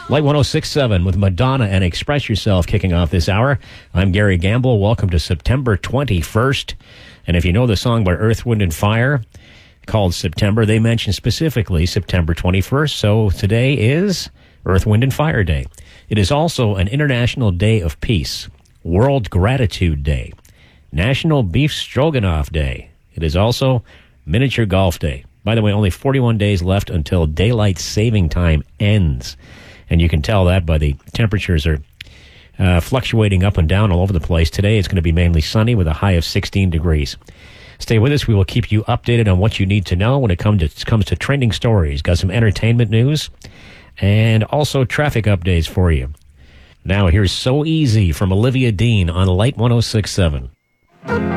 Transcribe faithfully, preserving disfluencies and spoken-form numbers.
Light one oh six point seven with Madonna and Express Yourself kicking off this hour. I'm Gary Gamble. Welcome to September twenty-first. And if you know the song by Earth, Wind and Fire called September, they mention specifically September twenty-first. So today is Earth, Wind and Fire Day. It is also an International Day of Peace, World Gratitude Day, National Beef Stroganoff Day. It is also Miniature Golf Day. By the way, only forty-one days left until daylight saving time ends. And you can tell that by the temperatures are uh, fluctuating up and down all over the place. Today it's going to be mainly sunny with a high of sixteen degrees. Stay with us. We will keep you updated on what you need to know when it comes to, comes to trending stories. Got some entertainment news and also traffic updates for you. Now here's So Easy from Olivia Dean on Light one oh six point seven.